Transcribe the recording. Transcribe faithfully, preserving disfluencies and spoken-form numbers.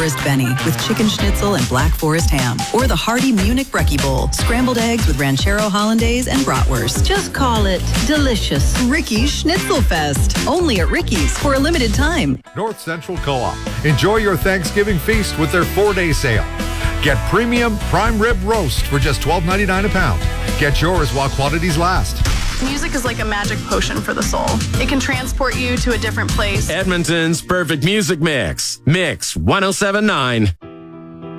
Forest Benny with chicken schnitzel and Black Forest ham. Or the hearty Munich Brekkie Bowl, scrambled eggs with Ranchero Hollandaise and bratwurst. Just call it delicious. Ricky's Schnitzel Fest. Only at Ricky's for a limited time. North Central Co-op. Enjoy your Thanksgiving feast with their four-day sale. Get premium prime rib roast for just twelve ninety-nine a pound. Get yours while quantities last. Music is like a magic potion for the soul. It can transport you to a different place. Edmonton's perfect music mix. Mix one oh seven point nine.